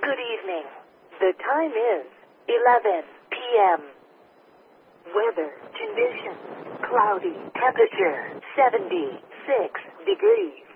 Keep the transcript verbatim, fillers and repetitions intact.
Good evening. The time is eleven p m Weather conditions: cloudy. Temperature seventy-six degrees.